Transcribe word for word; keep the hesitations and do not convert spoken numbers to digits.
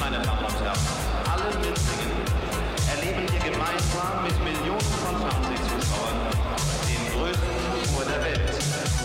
meine Damen und Herren, alle mitsingen, erleben wir gemeinsam mit Millionen